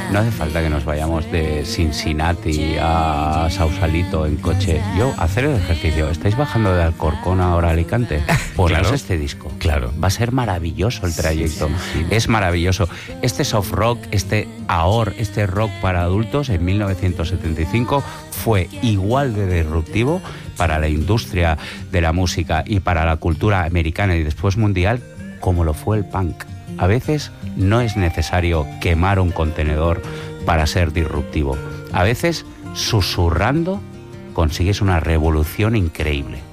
No hace falta que nos vayamos de Cincinnati a Sausalito en coche. Yo, hacer el ejercicio. ¿Estáis bajando de Alcorcón ahora a Alicante? Pues Claro. este disco. Claro. Va a ser maravilloso el trayecto. Es maravilloso. Este soft rock, este AOR, este rock para adultos en 1975 fue igual de disruptivo para la industria de la música y para la cultura americana y después mundial como lo fue el punk. A veces no es necesario quemar un contenedor para ser disruptivo. A veces, susurrando, consigues una revolución increíble.